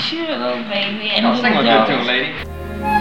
cute little baby. And Oh, he sing will one good go. tune, lady.